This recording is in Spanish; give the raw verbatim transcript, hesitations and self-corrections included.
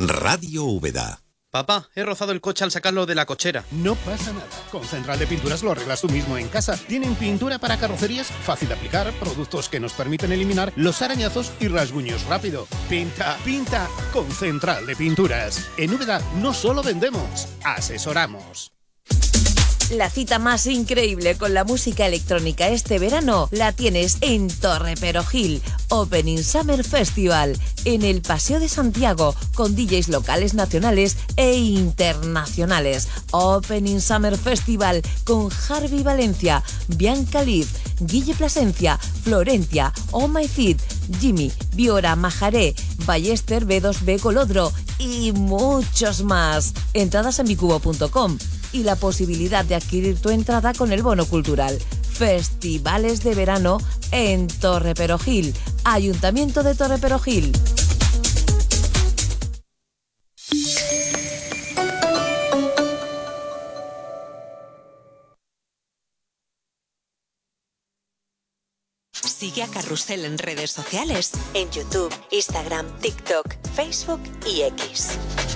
Radio Úbeda. Papá, he rozado el coche al sacarlo de la cochera. No pasa nada. Con Central de Pinturas lo arreglas tú mismo en casa. Tienen pintura para carrocerías fácil de aplicar, productos que nos permiten eliminar los arañazos y rasguños rápido. Pinta, pinta con Central de Pinturas. En Úbeda no solo vendemos, asesoramos. La cita más increíble con la música electrónica este verano la tienes en Torre Perojil, Opening Summer Festival, en el Paseo de Santiago, con D Js locales, nacionales e internacionales. Opening Summer Festival con Harvey Valencia, Bianca Liz, Guille Plasencia, Florencia, Oh My Feet, Jimmy, Biora, Majaré, Ballester, B dos B Colodro y muchos más. Entradas en bicubo punto com y la posibilidad de adquirir tu entrada con el bono cultural. Festivales de verano en Torre Perojil, Ayuntamiento de Torre Perojil. Sigue a Carrusel en redes sociales, en YouTube, Instagram, TikTok, Facebook y X.